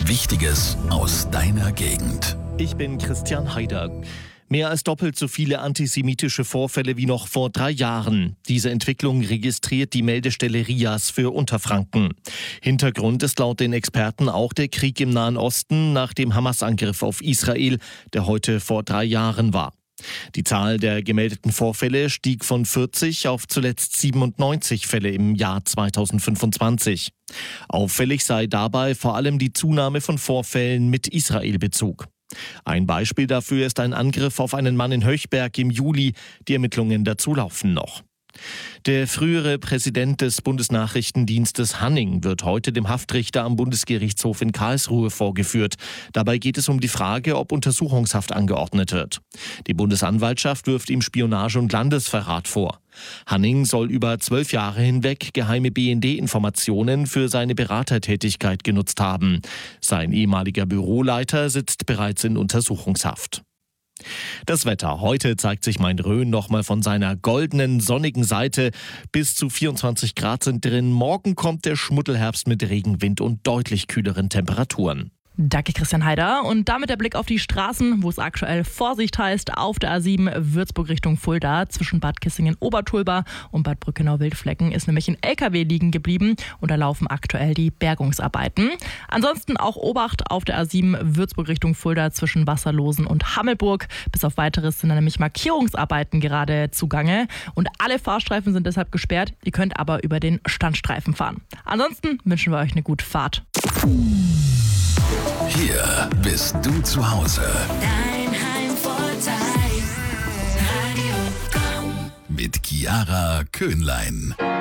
Wichtiges aus deiner Gegend. Ich bin Christian Haider. Mehr als doppelt so viele antisemitische Vorfälle wie noch vor 3 Jahren. Diese Entwicklung registriert die Meldestelle RIAS für Unterfranken. Hintergrund ist laut den Experten auch der Krieg im Nahen Osten nach dem Hamas-Angriff auf Israel, der heute vor 3 Jahren war. Die Zahl der gemeldeten Vorfälle stieg von 40 auf zuletzt 97 Fälle im Jahr 2025. Auffällig sei dabei vor allem die Zunahme von Vorfällen mit Israel-Bezug. Ein Beispiel dafür ist ein Angriff auf einen Mann in Höchberg im Juli. Die Ermittlungen dazu laufen noch. Der frühere Präsident des Bundesnachrichtendienstes Hanning wird heute dem Haftrichter am Bundesgerichtshof in Karlsruhe vorgeführt. Dabei geht es um die Frage, ob Untersuchungshaft angeordnet wird. Die Bundesanwaltschaft wirft ihm Spionage und Landesverrat vor. Hanning soll über 12 Jahre hinweg geheime BND-Informationen für seine Beratertätigkeit genutzt haben. Sein ehemaliger Büroleiter sitzt bereits in Untersuchungshaft. Das Wetter. Heute zeigt sich Main-Rhön nochmal von seiner goldenen, sonnigen Seite. Bis zu 24 Grad sind drin. Morgen kommt der Schmuddelherbst mit Regenwind und deutlich kühleren Temperaturen. Danke, Christian Haider. Und damit der Blick auf die Straßen, wo es aktuell Vorsicht heißt. Auf der A7 Würzburg Richtung Fulda zwischen Bad Kissingen-Obertulba und Bad Brückenau-Wildflecken ist nämlich ein LKW liegen geblieben und da laufen aktuell die Bergungsarbeiten. Ansonsten auch Obacht auf der A7 Würzburg Richtung Fulda zwischen Wasserlosen und Hammelburg. Bis auf Weiteres sind da nämlich Markierungsarbeiten gerade zugange und alle Fahrstreifen sind deshalb gesperrt. Ihr könnt aber über den Standstreifen fahren. Ansonsten wünschen wir euch eine gute Fahrt. Hier bist du zu Hause. Dein Heimvorteil. Radio Komm. Mit Chiara Köhnlein.